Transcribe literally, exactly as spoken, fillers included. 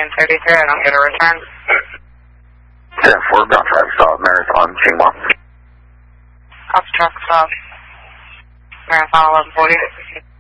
nine thirty-three, I don't get a return. ten four, ground traffic stop, Marathon, Chingma. Copy traffic stop, Marathon eleven forty.